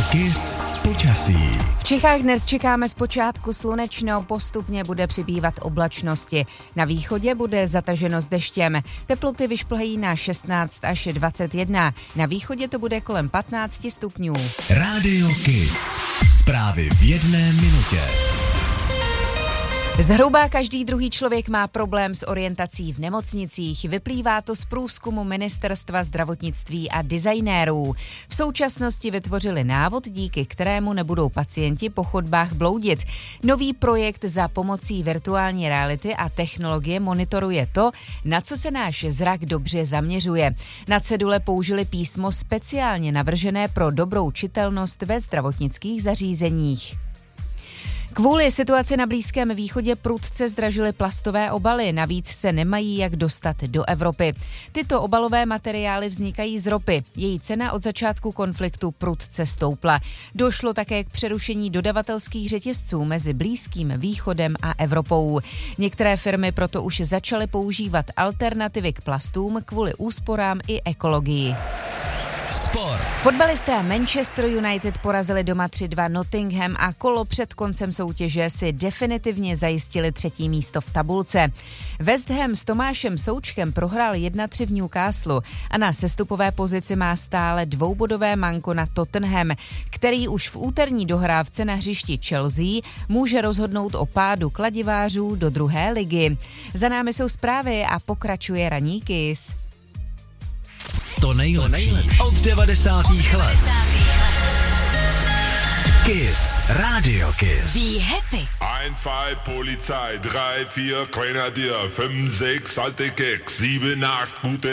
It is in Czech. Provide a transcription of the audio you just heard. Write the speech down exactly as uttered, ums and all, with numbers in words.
Kiss počasí. V Čechách dnes čekáme zpočátku slunečno, postupně bude přibývat oblačnosti. Na východě bude zataženo s deštěm. Teploty vyšplhají na šestnáct až dvacet jedna. Na východě to bude kolem patnáct stupňů. Rádio Kiss. Zprávy v jedné minutě. Zhruba každý druhý člověk má problém s orientací v nemocnicích. Vyplývá to z průzkumu Ministerstva zdravotnictví a designérů. V současnosti vytvořili návod, díky kterému nebudou pacienti po chodbách bloudit. Nový projekt za pomocí virtuální reality a technologie monitoruje to, na co se náš zrak dobře zaměřuje. Na cedule použili písmo speciálně navržené pro dobrou čitelnost ve zdravotnických zařízeních. Kvůli situaci na Blízkém východě prudce zdražily plastové obaly, navíc se nemají jak dostat do Evropy. Tyto obalové materiály vznikají z ropy. Její cena od začátku konfliktu prudce stoupla. Došlo také k přerušení dodavatelských řetězců mezi Blízkým východem a Evropou. Některé firmy proto už začaly používat alternativy k plastům kvůli úsporám i ekologii. Sport. Fotbalisté Manchester United porazili doma tři dva Nottingham a kolo před koncem soutěže si definitivně zajistili třetí místo v tabulce. West Ham s Tomášem Součkem prohrál jedna tři v Newcastle a na sestupové pozici má stále dvoubodové manko na Tottenham, který už v úterní dohrávce na hřišti Chelsea může rozhodnout o pádu kladivářů do druhé ligy. Za námi jsou zprávy a pokračuje ranní Kiss. To nejlepší od devadesátých let. Kiss, Radio Kiss. Be happy. eins, zwei, Polizei, drei, vier, Grenadier, fünf, sechs, alte Keks, sieben, acht, gute